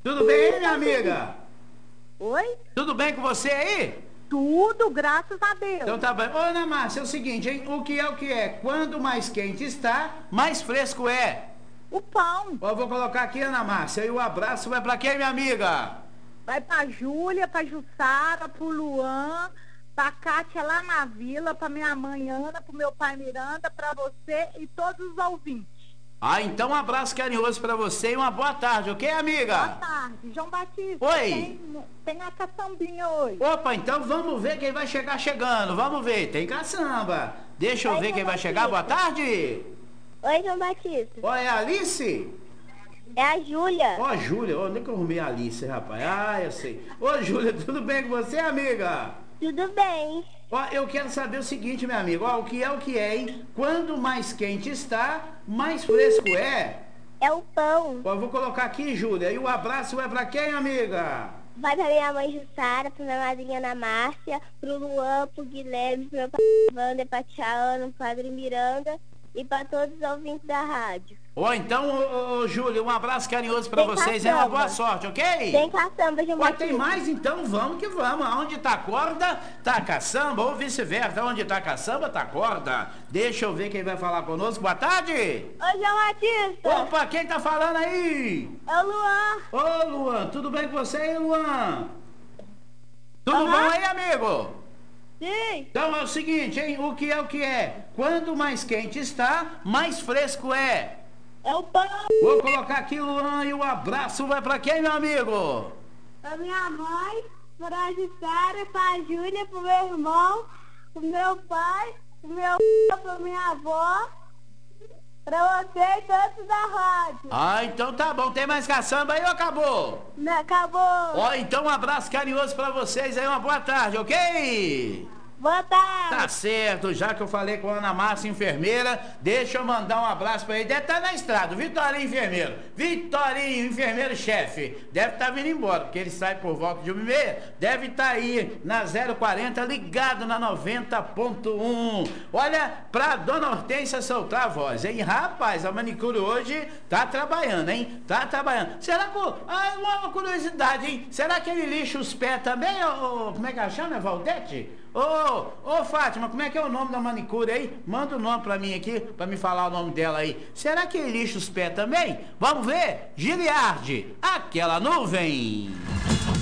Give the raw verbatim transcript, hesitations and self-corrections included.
Tudo bem, minha amiga? Oi? Tudo bem com você aí? Tudo, graças a Deus. Então tá bem. Ô, Ana Márcia, é o seguinte, hein? O que é o que é? Quando mais quente está, mais fresco é. O pão. Eu vou colocar aqui, Ana Márcia, e o abraço vai pra quem, minha amiga? Vai pra Júlia, pra Jussara, pro Luan, pra Kátia lá na vila, pra minha mãe Ana, pro meu pai Miranda, pra você e todos os ouvintes. Ah, então um abraço carinhoso pra você e uma boa tarde, ok, amiga? Boa tarde. João Batista. Oi. Tem, tem a caçambinha hoje. Opa, então vamos ver quem vai chegar chegando. Vamos ver, tem caçamba. Deixa eu Oi, ver João quem vai Batista. chegar. Boa tarde. Oi, João Batista. Ó, é a Alice? É a Júlia. Ó, Júlia, onde é que eu arrumei a Alice, rapaz? Ah, eu sei. Ô, Júlia, tudo bem com você, amiga? Tudo bem? Ó, eu quero saber o seguinte, meu amigo. Ó, o que é o que é, hein? Quando mais quente está, mais fresco é. É o pão. Ó, eu vou colocar aqui, Júlia. E o abraço vai pra quem, amiga? Vai pra minha mãe Jussara, pra minha madrinha Ana Márcia, pro Luan, pro Guilherme, pro meu pai Wander, pra tia Ana, pro padre Miranda e pra todos os ouvintes da rádio. Ó, então, ô, ô, Júlia, um abraço carinhoso pra Tem vocês e uma caçamba. boa sorte, ok? Tem caçamba, João Ué, Batista. tem mais? Então vamos que vamos. Aonde tá a corda, tá a caçamba, ou vice-versa. Onde tá a caçamba, tá a corda. Deixa eu ver quem vai falar conosco. Boa tarde. Oi, João Batista. Opa, quem tá falando aí? É o Luan. Ô, Luan, tudo bem com você aí, Luan? Tudo Aham. bom aí, amigo? Sim. Então é o seguinte, hein? O que é o que é? Quando mais quente está, mais fresco é. É o pão. Vou colocar aqui, Luan, e o abraço vai pra quem, meu amigo? Pra minha mãe, pra Jussara, pra Júlia, pro meu irmão, pro meu pai, pro meu pra minha avó, pra você e todos da rádio. Ah, então tá bom. Tem mais caçamba aí ou acabou? Não, acabou. Ó, então um abraço carinhoso pra vocês aí, uma boa tarde, ok? Boa tarde. Tá certo, já que eu falei com a Ana Márcia, enfermeira, deixa eu mandar um abraço pra ele. Deve estar na estrada, Vitorinho, enfermeiro. Vitorinho, enfermeiro-chefe. Deve estar vindo embora, porque ele sai por volta de uma e meia. Deve estar aí na zero quarenta, ligado na noventa ponto um. Olha, pra Dona Hortência soltar a voz, hein? Rapaz, a manicure hoje tá trabalhando, hein? Tá trabalhando. Será que... Ah, uma curiosidade, hein? Será que ele lixa os pés também, ô, ô, como é que ela chama, é Valdete? Ô, ô Fátima, como é que é o nome da manicure aí? Manda o nome pra mim aqui, pra me falar o nome dela aí. Será que ele lixa os pés também? Vamos ver? Giliardi, aquela nuvem.